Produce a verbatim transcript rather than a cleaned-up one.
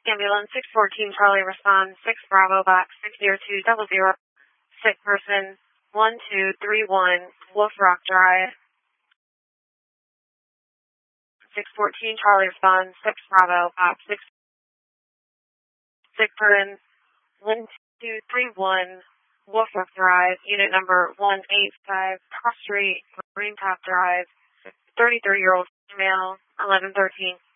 Ambulance six fourteen Charlie responds six Bravo box six zero two double zero. Sick person one two three one Wolf Rock Drive. six fourteen Charlie responds six Bravo box six. Sick person one two three one Wolf Rock Drive. Unit number one eight five Cross Street, Green Top Drive. thirty-three year old female, eleven thirteen.